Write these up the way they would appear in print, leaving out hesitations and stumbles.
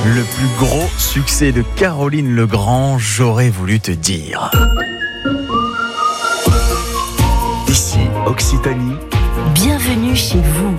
Le plus gros succès de Caroline Legrand, j'aurais voulu te dire. Ici, Occitanie. Bienvenue chez vous.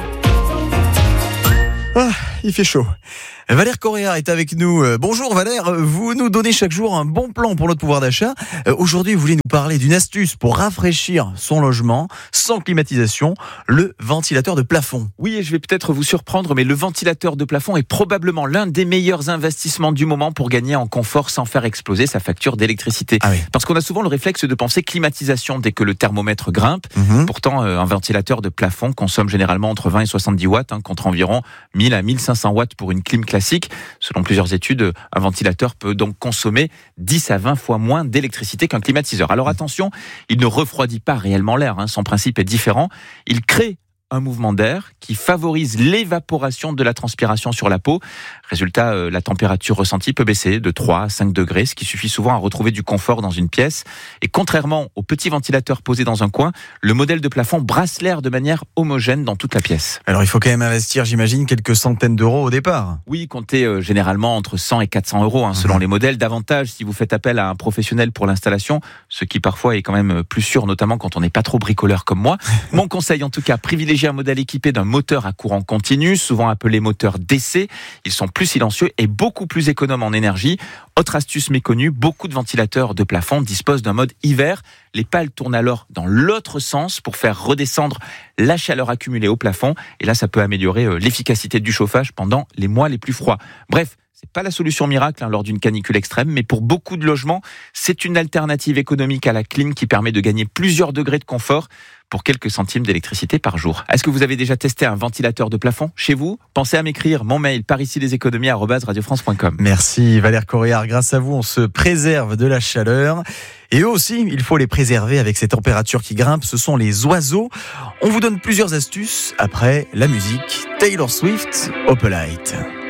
Ah, il fait chaud. Valère Correa est avec nous. Bonjour Valère, vous nous donnez chaque jour un bon plan pour notre pouvoir d'achat. Aujourd'hui, vous voulez nous parler d'une astuce pour rafraîchir son logement sans climatisation, le ventilateur de plafond. Oui, et je vais peut-être vous surprendre, mais le ventilateur de plafond est probablement l'un des meilleurs investissements du moment pour gagner en confort sans faire exploser sa facture d'électricité. Ah oui. Parce qu'on a souvent le réflexe de penser climatisation dès que le thermomètre grimpe. Pourtant, un ventilateur de plafond consomme généralement entre 20 et 70 watts, contre environ 1000 à 1500 watts pour une clim classique. Selon plusieurs études, un ventilateur peut donc consommer 10 à 20 fois moins d'électricité qu'un climatiseur. Alors attention, il ne refroidit pas réellement l'air, son principe est différent. Il crée un mouvement d'air qui favorise l'évaporation de la transpiration sur la peau. Résultat, la température ressentie peut baisser de 3 à 5 degrés, ce qui suffit souvent à retrouver du confort dans une pièce. Et contrairement au petit ventilateur posé dans un coin, le modèle de plafond brasse l'air de manière homogène dans toute la pièce. Alors il faut quand même investir, j'imagine, quelques centaines d'euros au départ. Oui, comptez généralement entre 100 et 400 euros selon les modèles. Davantage si vous faites appel à un professionnel pour l'installation, ce qui parfois est quand même plus sûr, notamment quand on n'est pas trop bricoleur comme moi. Mon conseil en tout cas, privilégiez un modèle équipé d'un moteur à courant continu, souvent appelé moteur DC. Ils sont plus silencieux et beaucoup plus économes en énergie. Autre astuce méconnue, beaucoup de ventilateurs de plafond disposent d'un mode hiver. Les pales tournent alors dans l'autre sens pour faire redescendre la chaleur accumulée au plafond. Et là, ça peut améliorer l'efficacité du chauffage pendant les mois les plus froids. Bref, c'est pas la solution miracle lors d'une canicule extrême, mais pour beaucoup de logements, c'est une alternative économique à la clim qui permet de gagner plusieurs degrés de confort pour quelques centimes d'électricité par jour. Est-ce que vous avez déjà testé un ventilateur de plafond chez vous ? Pensez à m'écrire mon mail paricileséconomies@radiofrance.com. Merci Valère Correa, grâce à vous on se préserve de la chaleur. Et eux aussi, il faut les préserver avec ces températures qui grimpent, ce sont les oiseaux. On vous donne plusieurs astuces après la musique. Taylor Swift, Opalite.